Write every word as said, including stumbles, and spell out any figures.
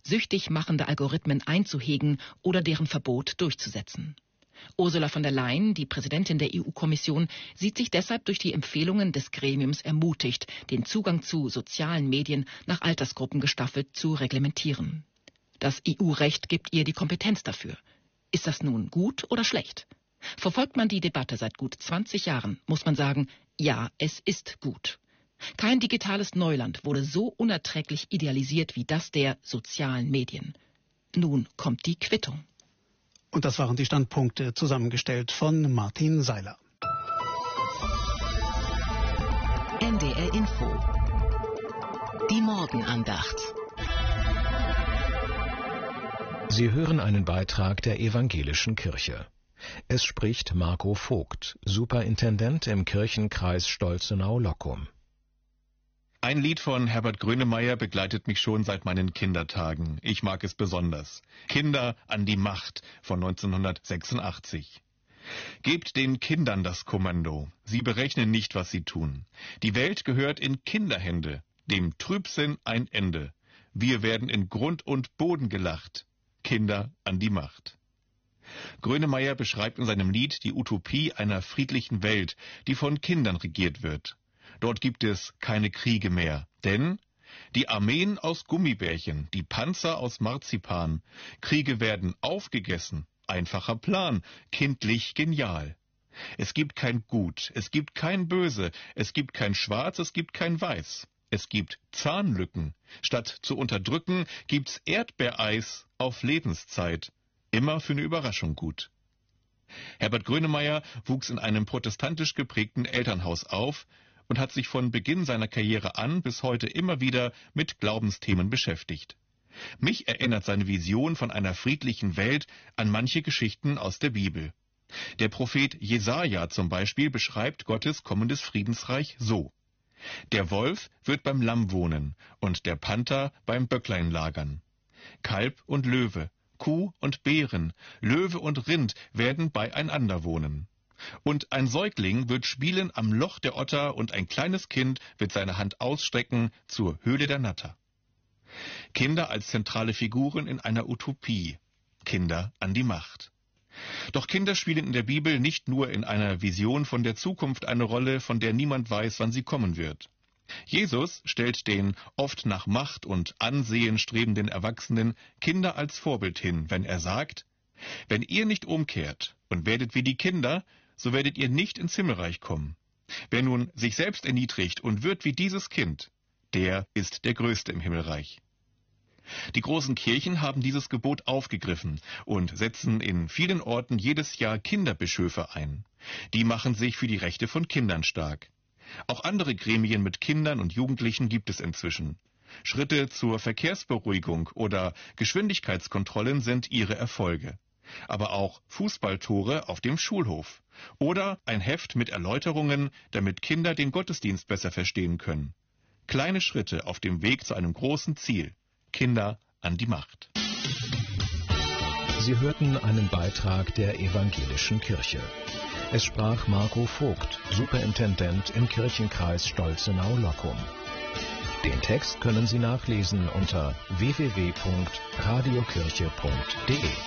süchtig machende Algorithmen einzuhegen oder deren Verbot durchzusetzen. Ursula von der Leyen, die Präsidentin der E U-Kommission, sieht sich deshalb durch die Empfehlungen des Gremiums ermutigt, den Zugang zu sozialen Medien nach Altersgruppen gestaffelt zu reglementieren. Das E U-Recht gibt ihr die Kompetenz dafür. Ist das nun gut oder schlecht? Verfolgt man die Debatte seit gut zwanzig Jahren, muss man sagen, ja, es ist gut. Kein digitales Neuland wurde so unerträglich idealisiert wie das der sozialen Medien. Nun kommt die Quittung. Und das waren die Standpunkte, zusammengestellt von Martin Seiler. N D R Info. Die Morgenandacht. Sie hören einen Beitrag der Evangelischen Kirche. Es spricht Marco Vogt, Superintendent im Kirchenkreis Stolzenau-Lockum. Ein Lied von Herbert Grönemeyer begleitet mich schon seit meinen Kindertagen. Ich mag es besonders. Kinder an die Macht von neunzehnhundertsechsundachtzig. Gebt den Kindern das Kommando. Sie berechnen nicht, was sie tun. Die Welt gehört in Kinderhände. Dem Trübsinn ein Ende. Wir werden in Grund und Boden gelacht. Kinder an die Macht. Grönemeyer beschreibt in seinem Lied die Utopie einer friedlichen Welt, die von Kindern regiert wird. Dort gibt es keine Kriege mehr, denn die Armeen aus Gummibärchen, die Panzer aus Marzipan, Kriege werden aufgegessen, einfacher Plan, kindlich genial. Es gibt kein Gut, es gibt kein Böse, es gibt kein Schwarz, es gibt kein Weiß. Es gibt Zahnlücken. Statt zu unterdrücken, gibt's Erdbeereis auf Lebenszeit. Immer für eine Überraschung gut. Herbert Grönemeyer wuchs in einem protestantisch geprägten Elternhaus auf und hat sich von Beginn seiner Karriere an bis heute immer wieder mit Glaubensthemen beschäftigt. Mich erinnert seine Vision von einer friedlichen Welt an manche Geschichten aus der Bibel. Der Prophet Jesaja zum Beispiel beschreibt Gottes kommendes Friedensreich so: Der Wolf wird beim Lamm wohnen und der Panther beim Böcklein lagern. Kalb und Löwe, Kuh und Bären, Löwe und Rind werden beieinander wohnen. Und ein Säugling wird spielen am Loch der Otter und ein kleines Kind wird seine Hand ausstrecken zur Höhle der Natter. Kinder als zentrale Figuren in einer Utopie. Kinder an die Macht. Doch Kinder spielen in der Bibel nicht nur in einer Vision von der Zukunft eine Rolle, von der niemand weiß, wann sie kommen wird. Jesus stellt den oft nach Macht und Ansehen strebenden Erwachsenen Kinder als Vorbild hin, wenn er sagt: Wenn ihr nicht umkehrt und werdet wie die Kinder, so werdet ihr nicht ins Himmelreich kommen. Wer nun sich selbst erniedrigt und wird wie dieses Kind, der ist der Größte im Himmelreich. Die großen Kirchen haben dieses Gebot aufgegriffen und setzen in vielen Orten jedes Jahr Kinderbischöfe ein. Die machen sich für die Rechte von Kindern stark. Auch andere Gremien mit Kindern und Jugendlichen gibt es inzwischen. Schritte zur Verkehrsberuhigung oder Geschwindigkeitskontrollen sind ihre Erfolge. Aber auch Fußballtore auf dem Schulhof oder ein Heft mit Erläuterungen, damit Kinder den Gottesdienst besser verstehen können. Kleine Schritte auf dem Weg zu einem großen Ziel. Kinder an die Macht. Sie hörten einen Beitrag der Evangelischen Kirche. Es sprach Marco Vogt, Superintendent im Kirchenkreis Stolzenau-Lockum. Den Text können Sie nachlesen unter w w w punkt radiokirche punkt de.